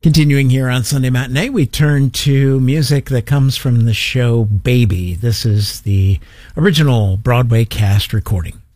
Continuing here on Sunday Matinee, we turn to music that comes from the show Baby. This is the original Broadway cast recording.